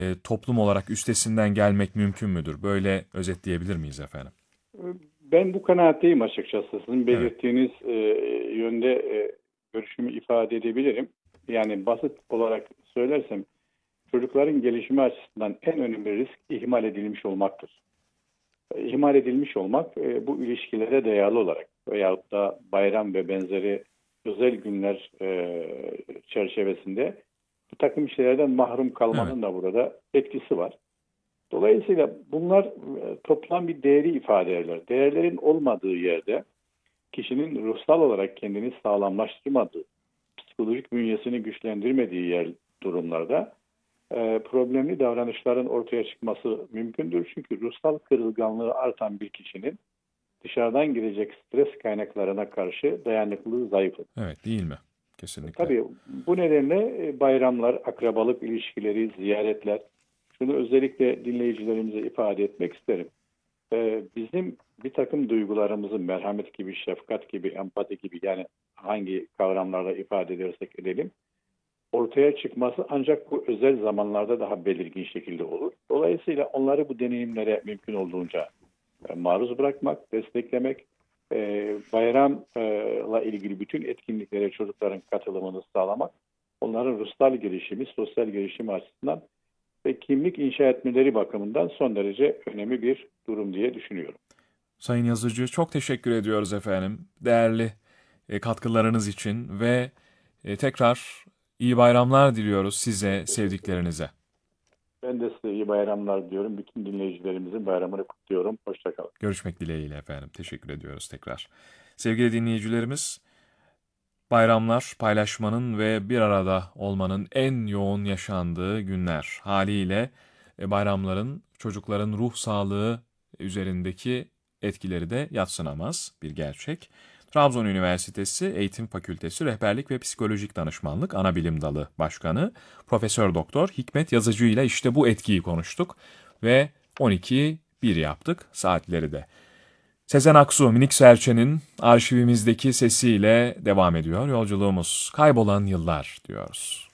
toplum olarak üstesinden gelmek mümkün müdür? Böyle özetleyebilir miyiz efendim? Ben bu kanaatteyim açıkçası. Sizin Evet, belirttiğiniz yönde görüşümü ifade edebilirim. Yani basit olarak söylersem çocukların gelişimi açısından en önemli risk ihmal edilmiş olmaktır. İhmal edilmiş olmak bu ilişkilere dayalı olarak veyahut da bayram ve benzeri özel günler çerçevesinde bir takım şeylerden mahrum evet, kalmanın da burada etkisi var. Dolayısıyla bunlar toplam bir değeri ifade ederler. Değerlerin olmadığı yerde kişinin ruhsal olarak kendini sağlamlaştırmadığı, psikolojik bünyesini güçlendirmediği durumlarda problemli davranışların ortaya çıkması mümkündür. Çünkü ruhsal kırılganlığı artan bir kişinin dışarıdan gelecek stres kaynaklarına karşı dayanıklılığı zayıflar. evet değil mi? Kesinlikle. Tabii bu nedenle bayramlar, akrabalık ilişkileri, ziyaretler, şunu özellikle dinleyicilerimize ifade etmek isterim. Bizim bir takım duygularımızı merhamet gibi, şefkat gibi, empati gibi yani hangi kavramlarla ifade edersek edelim ortaya çıkması ancak bu özel zamanlarda daha belirgin şekilde olur. Dolayısıyla onları bu deneyimlere mümkün olduğunca maruz bırakmak, desteklemek, bayramla ilgili bütün etkinliklere çocukların katılımını sağlamak, onların ruhsal gelişimi, sosyal gelişimi açısından ve kimlik inşa etmeleri bakımından son derece önemli bir durum diye düşünüyorum. Sayın Yazıcı çok teşekkür ediyoruz efendim. Değerli katkılarınız için ve tekrar iyi bayramlar diliyoruz size, Teşekkür ederim. sevdiklerinize. Ben de size iyi bayramlar diyorum. Bütün dinleyicilerimizin bayramını kutluyorum. Hoşçakalın. Görüşmek dileğiyle efendim. Teşekkür ediyoruz tekrar. Sevgili dinleyicilerimiz, bayramlar paylaşmanın ve bir arada olmanın en yoğun yaşandığı günler. Haliyle bayramların çocukların ruh sağlığı üzerindeki etkileri de yadsınamaz bir gerçek. Trabzon Üniversitesi Eğitim Fakültesi Rehberlik ve Psikolojik Danışmanlık Anabilim Dalı Başkanı Profesör Doktor Hikmet Yazıcı ile işte bu etkiyi konuştuk ve 12:01 yaptık saatleri de. Sezen Aksu, Minik Serçe'nin arşivimizdeki sesiyle devam ediyor. Yolculuğumuz kaybolan yıllar diyoruz.